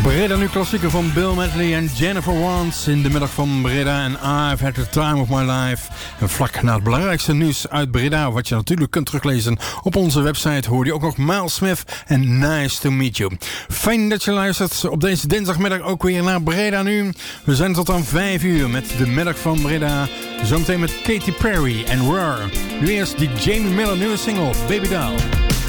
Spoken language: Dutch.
Breda nu klassieker van Bill Medley en Jennifer Warnes in de middag van Breda en I've had the time of my life. En vlak na het belangrijkste nieuws uit Breda, wat je natuurlijk kunt teruglezen op onze website, hoorde je ook nog Miles Smith en Nice to Meet You. Fijn dat je luistert op deze dinsdagmiddag ook weer naar Breda nu. We zijn tot aan 5 uur met de middag van Breda. Zometeen met Katy Perry en Roar. Nu eerst die Jamie Miller nieuwe single, Baby Doll.